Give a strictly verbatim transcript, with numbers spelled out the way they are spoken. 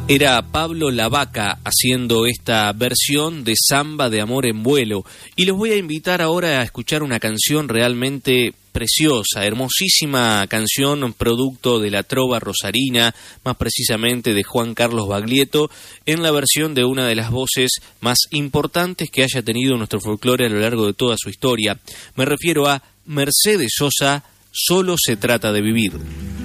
Era Pablo La Vaca haciendo esta versión de Samba de Amor en Vuelo. Y los voy a invitar ahora a escuchar una canción realmente preciosa, hermosísima canción, producto de la trova rosarina, más precisamente de Juan Carlos Baglietto, en la versión de una de las voces más importantes que haya tenido nuestro folclore a lo largo de toda su historia. Me refiero a Mercedes Sosa, Solo se trata de vivir.